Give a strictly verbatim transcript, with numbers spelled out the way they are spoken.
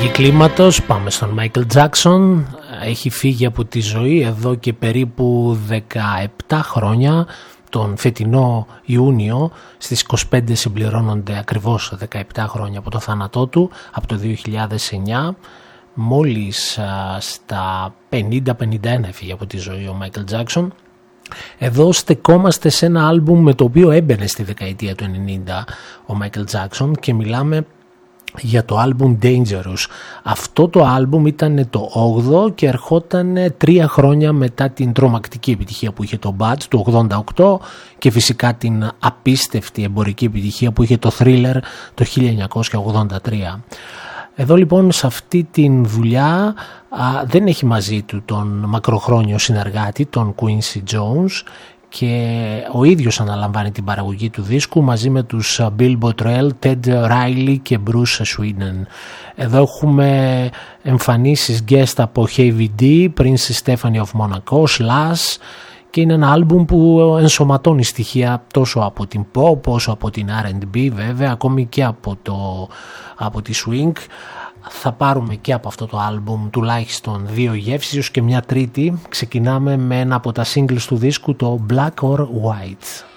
αλλαγή κλίματος, πάμε στον Michael Jackson. Έχει φύγει από τη ζωή εδώ και περίπου δεκαεπτά χρόνια. Τον φετινό Ιούνιο στις είκοσι πέντε συμπληρώνονται ακριβώς δεκαεπτά χρόνια από το θάνατό του, από το δύο χιλιάδες εννιά. Μόλις α, στα πενήντα πενήντα ένα έφυγε από τη ζωή ο Michael Jackson. Εδώ στεκόμαστε σε ένα άλμπουμ με το οποίο έμπαινε στη δεκαετία του ενενήντα ο Michael Jackson και μιλάμε για το άλμπουμ Dangerous. Αυτό το άλμπουμ ήταν το όγδοο και ερχόταν τρία χρόνια μετά την τρομακτική επιτυχία που είχε το Bad του ογδόντα οκτώ και φυσικά την απίστευτη εμπορική επιτυχία που είχε το Thriller το χίλια εννιακόσια ογδόντα τρία. Εδώ λοιπόν σε αυτή την δουλειά α, δεν έχει μαζί του τον μακροχρόνιο συνεργάτη, τον Quincy Jones, και ο ίδιος αναλαμβάνει την παραγωγή του δίσκου μαζί με τους Bill Bottrell, Ted Riley και Bruce Sweden. Εδώ έχουμε εμφανίσεις guest από Heavy D, Princess Stephanie of Monaco, Slash, και είναι ένα άλμπουμ που ενσωματώνει στοιχεία τόσο από την pop όσο από την αρ εντ μπι βέβαια, ακόμη και από, το, από τη swing. Θα πάρουμε και από αυτό το άλμπουμ τουλάχιστον δύο γεύσεις και μια τρίτη. Ξεκινάμε με ένα από τα singles του δίσκου, το Black or White.